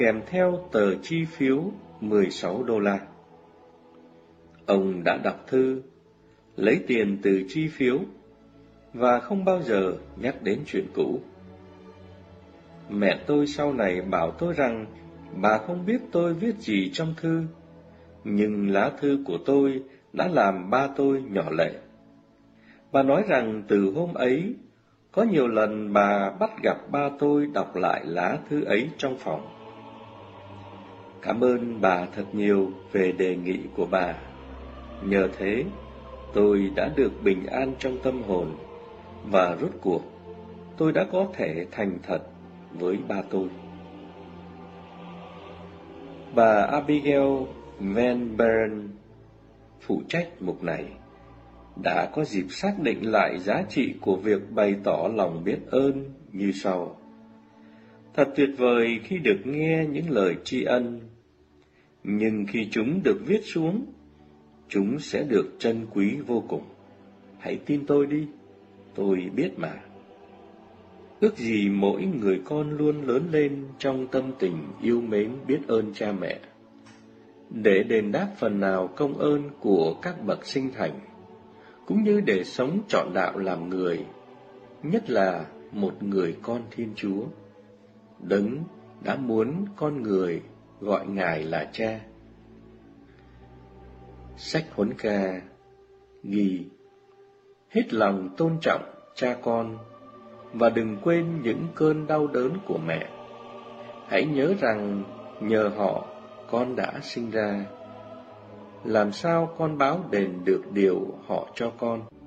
kèm theo tờ chi phiếu $16. Ông đã đọc thư, lấy tiền từ chi phiếu và không bao giờ nhắc đến chuyện cũ. Mẹ tôi sau này bảo tôi rằng bà không biết tôi viết gì trong thư, nhưng lá thư của tôi đã làm ba tôi nhỏ lệ. Bà nói rằng từ hôm ấy, có nhiều lần bà bắt gặp ba tôi đọc lại lá thư ấy trong phòng. Cảm ơn bà thật nhiều về đề nghị của bà. Nhờ thế, tôi đã được bình an trong tâm hồn, và rốt cuộc, tôi đã có thể thành thật với ba tôi. Bà Abigail Van Buren, phụ trách mục này, đã có dịp xác định lại giá trị của việc bày tỏ lòng biết ơn như sau. Thật tuyệt vời khi được nghe những lời tri ân, nhưng khi chúng được viết xuống, chúng sẽ được trân quý vô cùng. Hãy tin tôi đi, tôi biết mà. Ước gì mỗi người con luôn lớn lên trong tâm tình yêu mến biết ơn cha mẹ, để đền đáp phần nào công ơn của các bậc sinh thành, cũng như để sống trọn đạo làm người, nhất là một người con Thiên Chúa, Đấng đã muốn con người gọi Ngài là cha. Sách Huấn Ca ghi: hết lòng tôn trọng cha con và đừng quên những cơn đau đớn của mẹ. Hãy nhớ rằng nhờ họ con đã sinh ra. Làm sao con báo đền được điều họ cho con?